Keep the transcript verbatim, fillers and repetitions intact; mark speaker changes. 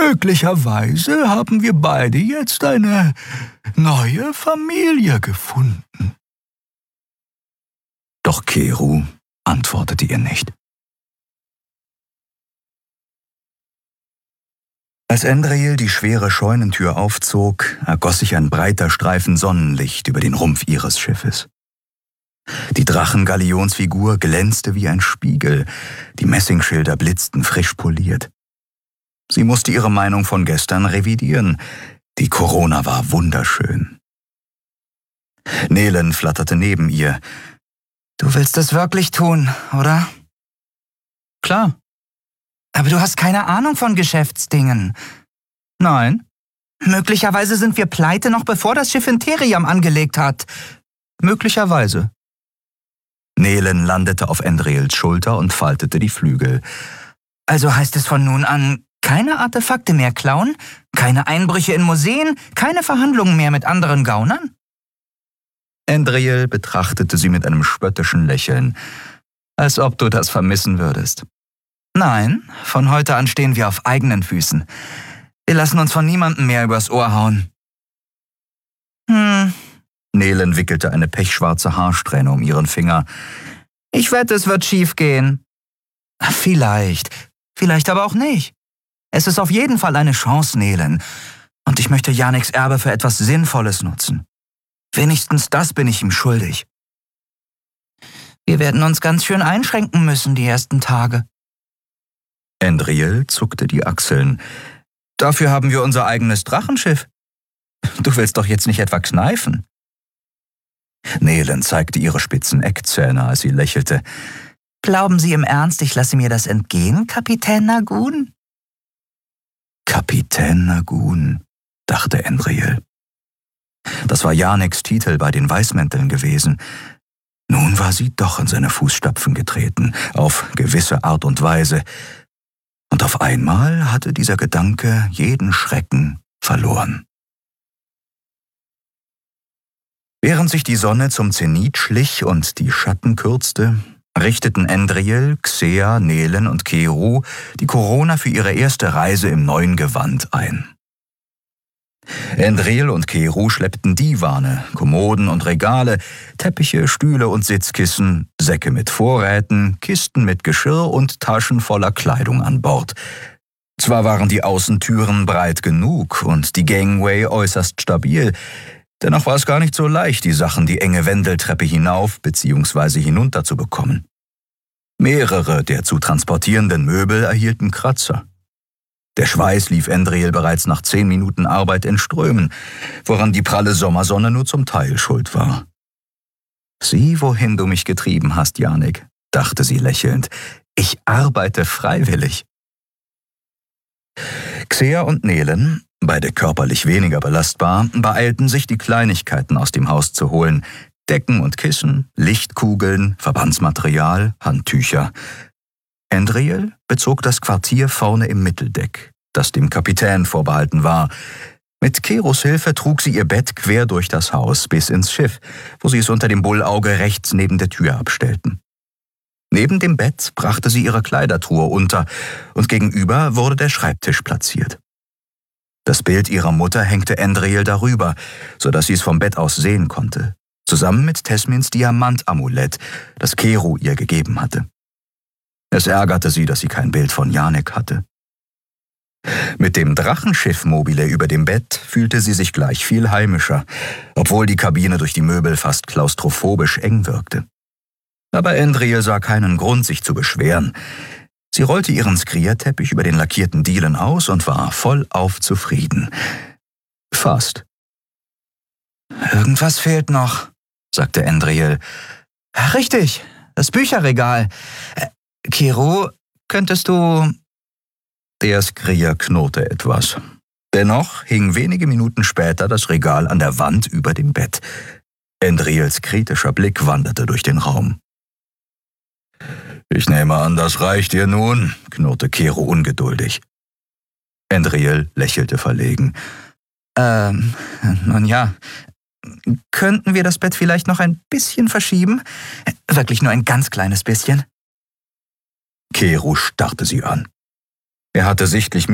Speaker 1: Möglicherweise haben wir beide jetzt eine neue Familie gefunden. Doch Keru antwortete ihr nicht. Als Endril die schwere Scheunentür aufzog, ergoss sich ein breiter Streifen Sonnenlicht über den Rumpf ihres Schiffes. Die Drachengalionsfigur glänzte wie ein Spiegel, die Messingschilder blitzten frisch poliert. Sie musste ihre Meinung von gestern revidieren. Die Corona war wunderschön. Nelen flatterte neben ihr.
Speaker 2: »Du willst es wirklich tun, oder?«
Speaker 1: »Klar.«
Speaker 2: »Aber du hast keine Ahnung von Geschäftsdingen.«
Speaker 1: »Nein.«
Speaker 2: »Möglicherweise sind wir pleite, noch bevor das Schiff in Theriam angelegt hat.«
Speaker 1: »Möglicherweise.« Nelen landete auf Endrils Schulter und faltete die Flügel.
Speaker 2: »Also heißt es von nun an, keine Artefakte mehr klauen, keine Einbrüche in Museen, keine Verhandlungen mehr mit anderen Gaunern?«
Speaker 1: Endril betrachtete sie mit einem spöttischen Lächeln. »Als ob du das vermissen würdest.«
Speaker 2: »Nein, von heute an stehen wir auf eigenen Füßen. Wir lassen uns von niemandem mehr übers Ohr hauen.«
Speaker 1: »Hm.« Nelen wickelte eine pechschwarze Haarsträhne um ihren Finger.
Speaker 2: »Ich wette, es wird schief gehen.« »Vielleicht, vielleicht aber auch nicht. Es ist auf jeden Fall eine Chance, Nelen. Und ich möchte Janeks Erbe für etwas Sinnvolles nutzen. Wenigstens das bin ich ihm schuldig. Wir werden uns ganz schön einschränken müssen die ersten Tage.«
Speaker 1: Endril zuckte die Achseln. »Dafür haben wir unser eigenes Drachenschiff. Du willst doch jetzt nicht etwa kneifen?« Nelen zeigte ihre spitzen Eckzähne, als sie lächelte.
Speaker 2: »Glauben Sie im Ernst, ich lasse mir das entgehen, Kapitän Nagun?«
Speaker 1: »Kapitän Nagun«, dachte Endril. Das war Janeks Titel bei den Weißmänteln gewesen. Nun war sie doch in seine Fußstapfen getreten, auf gewisse Art und Weise. Und auf einmal hatte dieser Gedanke jeden Schrecken verloren. Während sich die Sonne zum Zenit schlich und die Schatten kürzte, richteten Endril, Xea, Nelen und Keru die Corona für ihre erste Reise im neuen Gewand ein. Endril und Keru schleppten Divane, Kommoden und Regale, Teppiche, Stühle und Sitzkissen, Säcke mit Vorräten, Kisten mit Geschirr und Taschen voller Kleidung an Bord. Zwar waren die Außentüren breit genug und die Gangway äußerst stabil, dennoch war es gar nicht so leicht, die Sachen die enge Wendeltreppe hinauf bzw. hinunter zu bekommen. Mehrere der zu transportierenden Möbel erhielten Kratzer. Der Schweiß lief Endril bereits nach zehn Minuten Arbeit in Strömen, woran die pralle Sommersonne nur zum Teil schuld war. »Sieh, wohin du mich getrieben hast, Janek«, dachte sie lächelnd. »Ich arbeite freiwillig.« Xea und Nelen, beide körperlich weniger belastbar, beeilten sich, die Kleinigkeiten aus dem Haus zu holen. Decken und Kissen, Lichtkugeln, Verbandsmaterial, Handtücher. Endril bezog das Quartier vorne im Mitteldeck, das dem Kapitän vorbehalten war. Mit Kerus Hilfe trug sie ihr Bett quer durch das Haus bis ins Schiff, wo sie es unter dem Bullauge rechts neben der Tür abstellten. Neben dem Bett brachte sie ihre Kleidertruhe unter und gegenüber wurde der Schreibtisch platziert. Das Bild ihrer Mutter hängte Endril darüber, sodass sie es vom Bett aus sehen konnte, zusammen mit Tesmins Diamantamulett, das Keru ihr gegeben hatte. Es ärgerte sie, dass sie kein Bild von Janek hatte. Mit dem Drachenschiff-Mobile über dem Bett fühlte sie sich gleich viel heimischer, obwohl die Kabine durch die Möbel fast klaustrophobisch eng wirkte. Aber Endril sah keinen Grund, sich zu beschweren. Sie rollte ihren Skrierteppich über den lackierten Dielen aus und war vollauf zufrieden. Fast.
Speaker 2: »Irgendwas fehlt noch«, sagte Endril. »Richtig, das Bücherregal. Äh, Keru, könntest du...«
Speaker 1: Der Skrier knurrte etwas. Dennoch hing wenige Minuten später das Regal an der Wand über dem Bett. Endrils kritischer Blick wanderte durch den Raum. »Ich nehme an, das reicht dir nun«, knurrte Keru ungeduldig. Endril lächelte verlegen.
Speaker 2: Ähm, nun ja, könnten wir das Bett vielleicht noch ein bisschen verschieben? Wirklich nur ein ganz kleines bisschen?«
Speaker 1: Keru starrte sie an. Er hatte sichtlich